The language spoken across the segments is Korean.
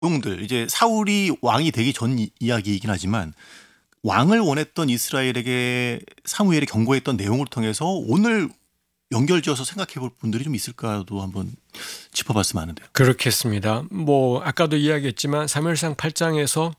내용들 이제 사울이 왕이 되기 전 이야기이긴 하지만 왕을 원했던 이스라엘에게 사무엘이 경고했던 내용을 통해서 오늘 연결지어서 생각해 볼 분들이 좀 있을까도 한번 짚어봤으면 하는데요. 그렇겠습니다. 뭐 아까도 이야기했지만 사무엘상 8장에서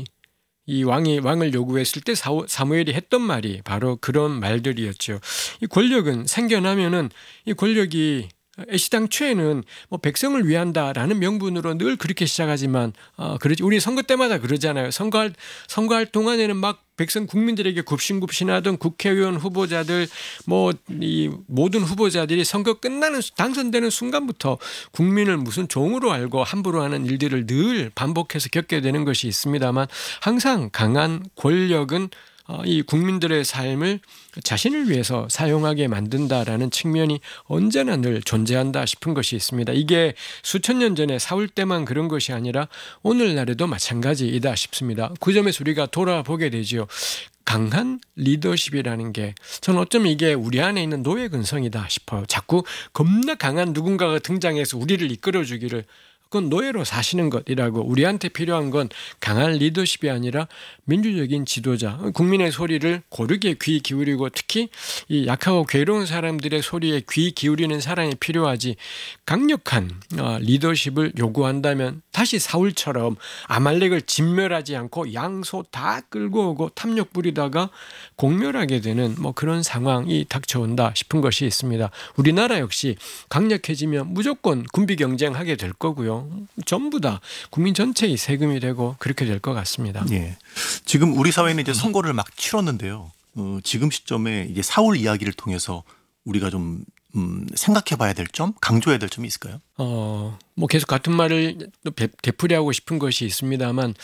이 왕을 요구했을 때 사무엘이 했던 말이 바로 그런 말들이었죠. 이 권력은 생겨나면은 이 권력이 애시당초에는 뭐 백성을 위한다라는 명분으로 늘 그렇게 시작하지만 그러지 우리 선거 때마다 그러잖아요. 선거할 동안에는 막 백성 국민들에게 굽신굽신하던 국회의원 후보자들 뭐 이 모든 후보자들이 선거 끝나는 당선되는 순간부터 국민을 무슨 종으로 알고 함부로 하는 일들을 늘 반복해서 겪게 되는 것이 있습니다만 항상 강한 권력은 이 국민들의 삶을 자신을 위해서 사용하게 만든다라는 측면이 언제나 늘 존재한다 싶은 것이 있습니다. 이게 수천 년 전에 사울 때만 그런 것이 아니라 오늘날에도 마찬가지이다 싶습니다. 그 점에서 우리가 돌아보게 되지요. 강한 리더십이라는 게 저는 어쩌면 이게 우리 안에 있는 노예 근성이다 싶어요. 자꾸 겁나 강한 누군가가 등장해서 우리를 이끌어주기를 그건 노예로 사시는 것이라고 우리한테 필요한 건 강한 리더십이 아니라 민주적인 지도자, 국민의 소리를 고르게 귀 기울이고 특히 이 약하고 괴로운 사람들의 소리에 귀 기울이는 사람이 필요하지 강력한 리더십을 요구한다면 다시 사울처럼 아말렉을 진멸하지 않고 양소 다 끌고 오고 탐욕 부리다가 공멸하게 되는 뭐 그런 상황이 닥쳐온다 싶은 것이 있습니다. 우리나라 역시 강력해지면 무조건 군비 경쟁하게 될 거고요. 전부 다 국민 전체의 세금이 되고 그렇게 될 것 같습니다. 예. 지금 우리 사회는 이제 선거를 막 치렀는데요. 지금 시점에 이제 사울 이야기를 통해서 우리가 좀 생각해봐야 될 점, 강조해야 될 점이 있을까요? 뭐 계속 같은 말을 또 되풀이하고 싶은 것이 있습니다만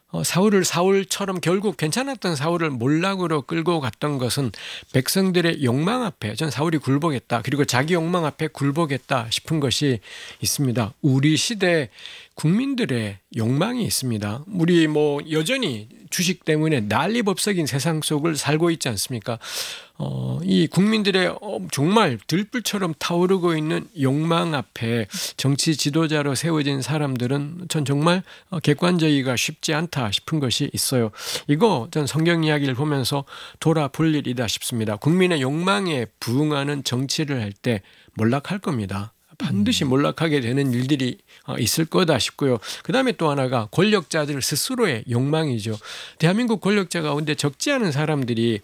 사울처럼 결국 괜찮았던 사울을 몰락으로 끌고 갔던 것은 백성들의 욕망 앞에 전 사울이 굴복했다. 그리고 자기 욕망 앞에 굴복했다 싶은 것이 있습니다. 우리 시대 국민들의 욕망이 있습니다. 우리 뭐 여전히 주식 때문에 난리법석인 세상 속을 살고 있지 않습니까? 이 국민들의 정말 들불처럼 타오르고 있는 욕망 앞에 정치 지도자로 세워진 사람들은 전 정말 객관적이기가 쉽지 않다 싶은 것이 있어요. 이거 전 성경 이야기를 보면서 돌아볼 일이다 싶습니다. 국민의 욕망에 부응하는 정치를 할 때 몰락할 겁니다. 반드시 몰락하게 되는 일들이 있을 거다 싶고요. 그다음에 또 하나가 권력자들 스스로의 욕망이죠. 대한민국 권력자 가운데 적지 않은 사람들이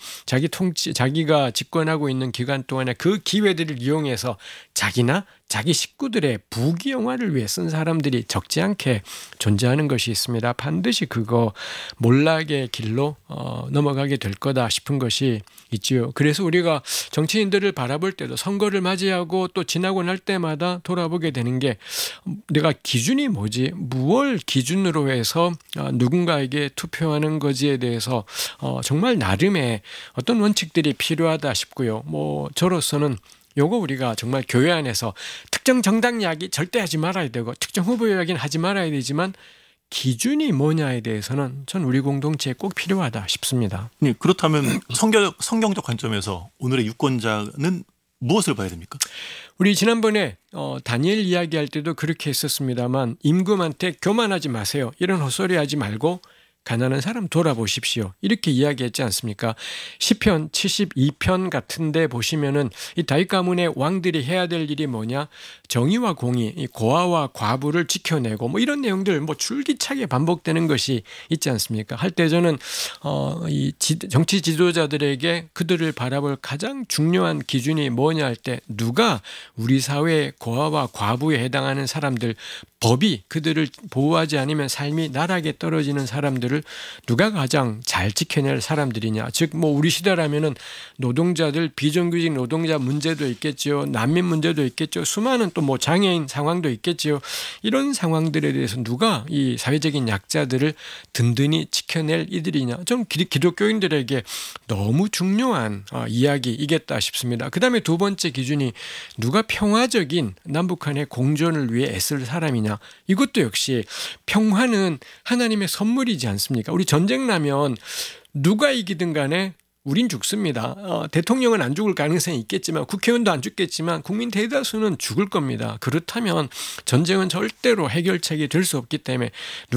자기가 집권하고 있는 기간 동안에 그 기회들을 이용해서 자기나 자기 식구들의 부귀영화를 위해 쓴 사람들이 적지 않게 존재하는 것이 있습니다. 반드시 그거 몰락의 길로 넘어가게 될 거다 싶은 것이 있지요. 그래서 우리가 정치인들을 바라볼 때도 선거를 맞이하고 또 지나고 날 때마다 돌아보게 되는 게 내가 기준이 뭐지? 무엇을 기준으로 해서 누군가에게 투표하는 거지에 대해서 정말 나름의 어떤 원칙들이 필요하다 싶고요. 뭐 저로서는 요거 우리가 정말 교회 안에서 특정 정당 이야기 절대 하지 말아야 되고 특정 후보 이야기는 하지 말아야 되지만 기준이 뭐냐에 대해서는 전 우리 공동체에 꼭 필요하다 싶습니다. 네, 그렇다면 성경적 관점에서 오늘의 유권자는 무엇을 봐야 됩니까? 우리 지난번에 다니엘 이야기할 때도 그렇게 했었습니다만 임금한테 교만하지 마세요. 이런 헛소리 하지 말고 가난한 사람 돌아보십시오. 이렇게 이야기했지 않습니까? 시편 72편 같은데 보시면은 이 다윗 가문의 왕들이 해야 될 일이 뭐냐? 정의와 공의, 이 고아와 과부를 지켜내고 뭐 이런 내용들 뭐 줄기차게 반복되는 것이 있지 않습니까? 할 때 저는 이 정치 지도자들에게 그들을 바라볼 가장 중요한 기준이 뭐냐 할 때 누가 우리 사회의 고아와 과부에 해당하는 사람들 법이 그들을 보호하지 않으면 삶이 나락에 떨어지는 사람들을 누가 가장 잘 지켜낼 사람들이냐. 즉 뭐 우리 시대라면은 노동자들 비정규직 노동자 문제도 있겠죠. 난민 문제도 있겠죠. 수많은 또 뭐 장애인 상황도 있겠죠. 이런 상황들에 대해서 누가 이 사회적인 약자들을 든든히 지켜낼 이들이냐. 좀 기독교인들에게 너무 중요한 이야기이겠다 싶습니다. 그다음에 두 번째 기준이 누가 평화적인 남북한의 공존을 위해 애쓸 사람이냐. 이것도 역시 평화는 하나님의 선물이지 않습니까? 우리 전쟁 나면 누가 이기든 간에 우린 죽습니다. 대통령은 안 죽을 가능성이 있겠지만 국회의원도 안 죽겠지만 국민 대다수는 죽을 겁니다. 그렇다면 전쟁은 절대로 해결책이 될 수 없기 때문에